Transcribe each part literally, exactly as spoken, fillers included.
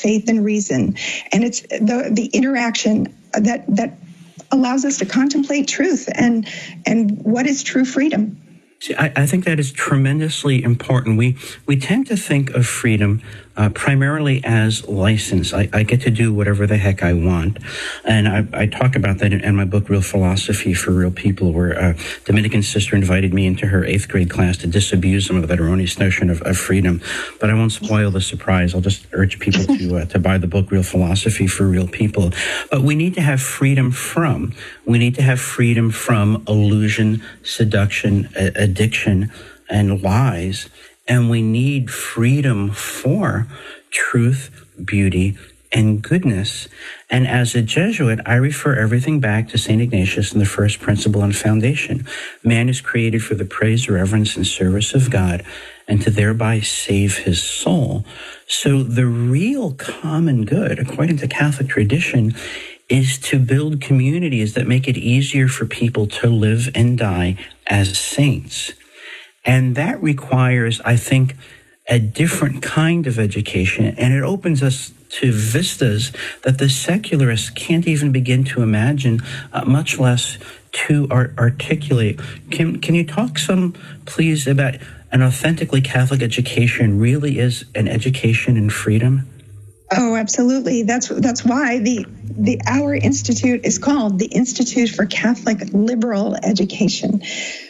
faith and reason. And it's the, the interaction that, that allows us to contemplate truth and, and what is true freedom. See, I, I think that is tremendously important. We we tend to think of freedom uh, primarily as license. I, I get to do whatever the heck I want. And I, I talk about that in, in my book, Real Philosophy for Real People, where a Dominican sister invited me into her eighth grade class to disabuse them of that erroneous notion of, of freedom. But I won't spoil the surprise. I'll just urge people to uh, to buy the book, Real Philosophy for Real People. But we need to have freedom from. We need to have freedom from illusion, seduction, a, addiction, and lies. And we need freedom for truth, beauty, and goodness. And as a Jesuit, I refer everything back to Saint Ignatius and the first principle and foundation. Man is created for the praise, reverence, and service of God, and to thereby save his soul. So the real common good, according to Catholic tradition, is to build communities that make it easier for people to live and die as saints. And that requires, I think, a different kind of education, and it opens us to vistas that the secularists can't even begin to imagine, uh, much less to art- articulate. Can, can you talk some, please, about an authentically Catholic education really is an education in freedom? Oh, absolutely. That's that's why the the our institute is called the Institute for Catholic Liberal Education,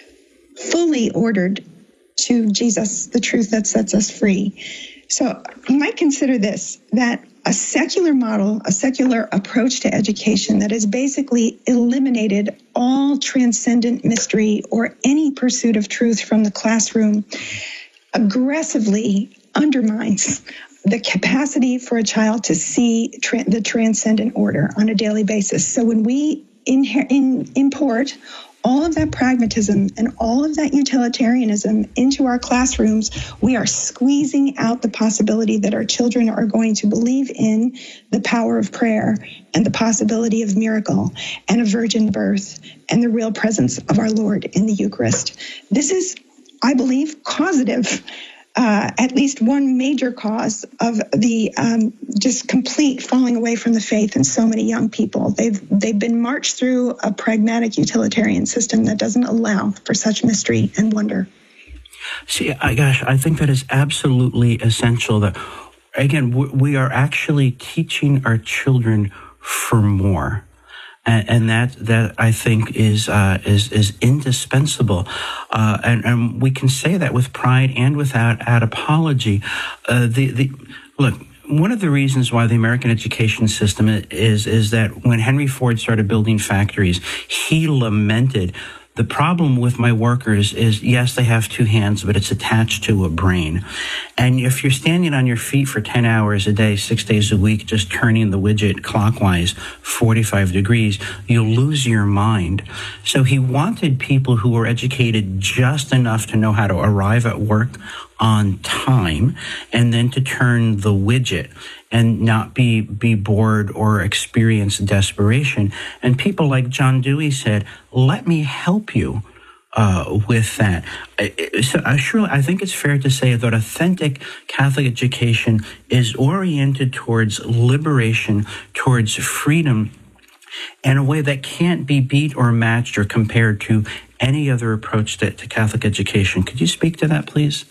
fully ordered to Jesus, the truth that sets us free. So you might consider this, that a secular model, a secular approach to education that has basically eliminated all transcendent mystery or any pursuit of truth from the classroom, aggressively undermines the capacity for a child to see tra- the transcendent order on a daily basis. So when we inher- in, import all of that pragmatism and all of that utilitarianism into our classrooms, we are squeezing out the possibility that our children are going to believe in the power of prayer and the possibility of miracle and a virgin birth and the real presence of our Lord in the Eucharist. This is, I believe, causative. Uh, at least one major cause of the um, just complete falling away from the faith in so many young people. They've they've been marched through a pragmatic utilitarian system that doesn't allow for such mystery and wonder. See, I, gosh, I think that is absolutely essential. That again, we are actually teaching our children for more. And, and that, that I think is, uh, is, is indispensable. Uh, and, and we can say that with pride and without ad apology. Uh, the, the, look, one of the reasons why the American education system is, is that when Henry Ford started building factories, he lamented the problem with my workers is, yes, they have two hands, but it's attached to a brain. And if you're standing on your feet for ten hours a day, six days a week, just turning the widget clockwise forty-five degrees, you'll lose your mind. So he wanted people who were educated just enough to know how to arrive at work on time and then to turn the widget and not be, be bored or experience desperation. And people like John Dewey said, let me help you uh, with that. So I surely, I think it's fair to say that authentic Catholic education is oriented towards liberation, towards freedom, in a way that can't be beat or matched or compared to any other approach to, to Catholic education. Could you speak to that, please?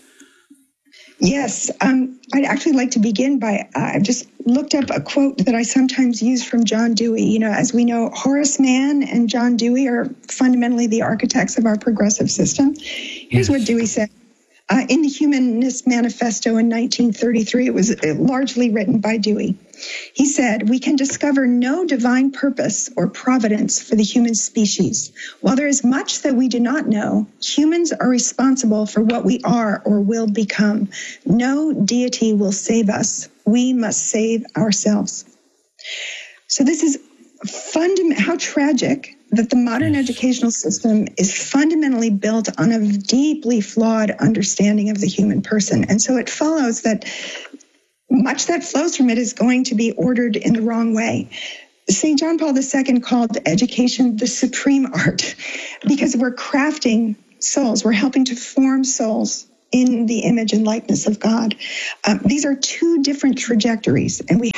Yes, um, I'd actually like to begin by, uh, I've just looked up a quote that I sometimes use from John Dewey. You know, as we know, Horace Mann and John Dewey are fundamentally the architects of our progressive system. Here's yes. what Dewey said. Uh, in the Humanist Manifesto in nineteen thirty-three, it was largely written by Dewey. He said, we can discover no divine purpose or providence for the human species. While there is much that we do not know, humans are responsible for what we are or will become. No deity will save us. We must save ourselves. So this is fundament. How tragic that the modern yes. educational system is fundamentally built on a deeply flawed understanding of the human person. And so it follows that much that flows from it is going to be ordered in the wrong way. Saint John Paul the Second called education the supreme art because we're crafting souls. We're helping to form souls in the image and likeness of God. Um, these are two different trajectories, and we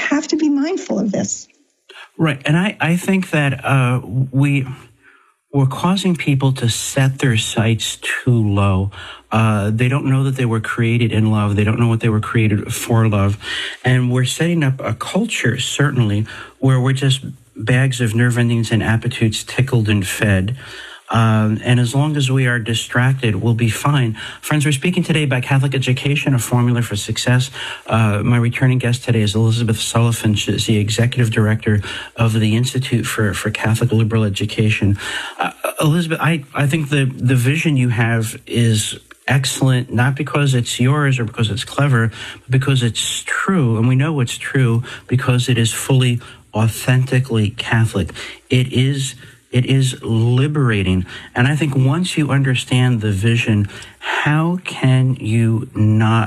have to be mindful of this. Right. And I, I think that uh, we, we're causing people to set their sights too low. Uh, they don't know that they were created in love. They don't know what they were created for love. And we're setting up a culture, certainly, where we're just bags of nerve endings and appetites tickled and fed. Um, and as long as we are distracted, we'll be fine. Friends, we're speaking today about Catholic education, a formula for success. Uh, my returning guest today is Elizabeth Sullivan. She's the executive director of the Institute for, for Catholic Liberal Education. Uh, Elizabeth, I, I think the, the vision you have is excellent, not because it's yours or because it's clever, but because it's true. And we know it's true because it is fully, authentically Catholic. It is It is liberating. And I think once you understand the vision, how can you not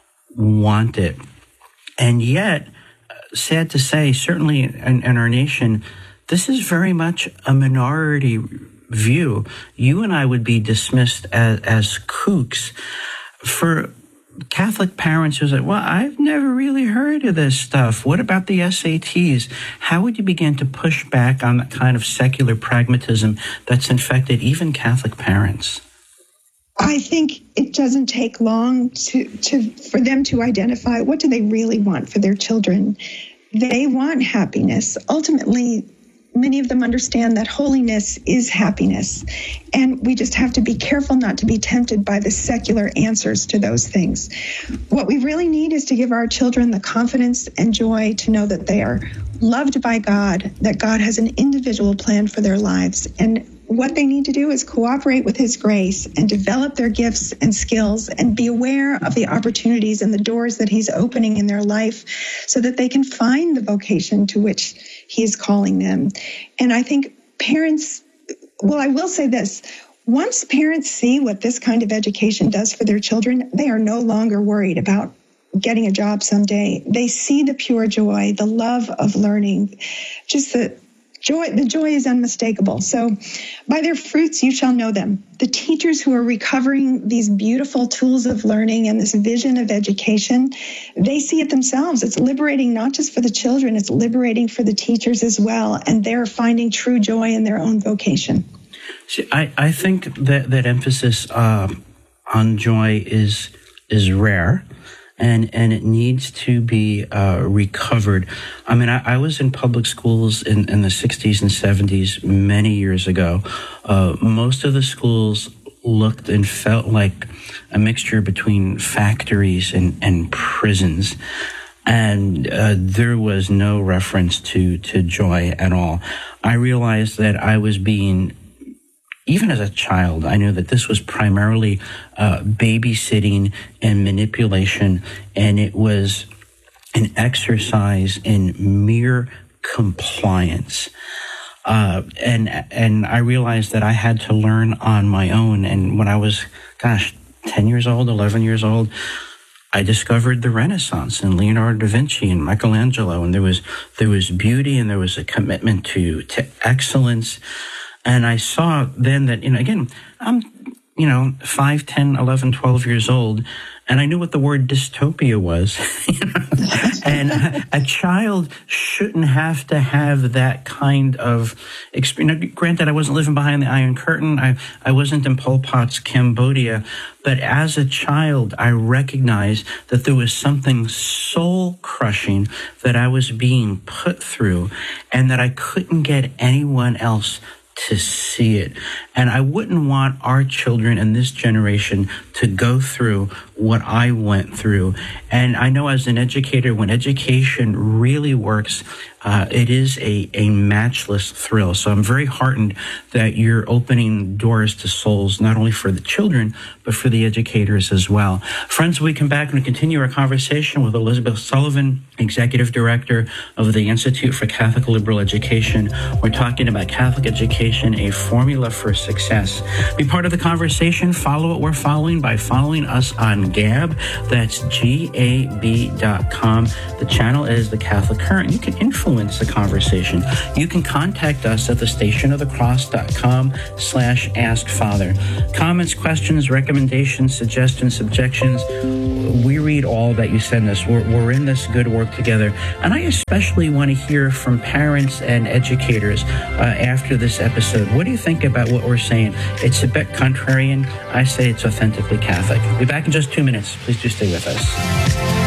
want it? And yet, sad to say, certainly in, in our nation, this is very much a minority view. You and I would be dismissed as, as kooks. For Catholic parents who say, well, I've never really heard of this stuff. What about the S A Ts? How would you begin to push back on that kind of secular pragmatism that's infected even Catholic parents? I think it doesn't take long to, to for them to identify what do they really want for their children. They want happiness. Ultimately, many of them understand that holiness is happiness. And we just have to be careful not to be tempted by the secular answers to those things. What we really need is to give our children the confidence and joy to know that they are loved by God, that God has an individual plan for their lives. And what they need to do is cooperate with His grace and develop their gifts and skills and be aware of the opportunities and the doors that He's opening in their life so that they can find the vocation to which He is calling them. And I think parents, well, I will say this. Once parents see what this kind of education does for their children, they are no longer worried about getting a job someday. They see the pure joy, the love of learning, just the Joy, the joy is unmistakable. So by their fruits you shall know them. The teachers who are recovering these beautiful tools of learning and this vision of education, they see it themselves. It's liberating not just for the children, it's liberating for the teachers as well. And they're finding true joy in their own vocation. See, I, I think that, that emphasis uh, on joy is is rare. And and it needs to be uh, recovered. I mean, I, I was in public schools in, in the sixties and seventies many years ago. Uh, most of the schools looked and felt like a mixture between factories and, and prisons. And uh, there was no reference to, to joy at all. I realized that I was being Even as a child, I knew that this was primarily uh, babysitting and manipulation, and it was an exercise in mere compliance. Uh, and and I realized that I had to learn on my own. And when I was, gosh, ten years old, eleven years old, I discovered the Renaissance and Leonardo da Vinci and Michelangelo, and there was there was beauty and there was a commitment to to excellence. And I saw then that, you know, again, I'm, you know, five, ten, eleven, twelve years old, and I knew what the word dystopia was. You know? And a, a child shouldn't have to have that kind of experience. Now, granted, I wasn't living behind the Iron Curtain. I, I wasn't in Pol Pot's Cambodia. But as a child, I recognized that there was something soul-crushing that I was being put through and that I couldn't get anyone else to see it. And I wouldn't want our children in this generation to go through what I went through. And I know as an educator, when education really works, uh, it is a, a matchless thrill. So I'm very heartened that you're opening doors to souls, not only for the children, but for the educators as well. Friends, we come back and continue our conversation with Elizabeth Sullivan, Executive Director of the Institute for Catholic Liberal Education. We're talking about Catholic education, a formula for success. Be part of the conversation. Follow what we're following by following us on on Gab. That's G A B dot com. The channel is The Catholic Current. You can influence the conversation. You can contact us at the station of the cross dot com slash ask father. Comments, questions, recommendations, suggestions, subjections. We read all that you send us. We're, we're in this good work together. And I especially want to hear from parents and educators uh, after this episode. What do you think about what we're saying? It's a bit contrarian. I say it's authentically Catholic. We'll be back in just two minutes. Please do stay with us.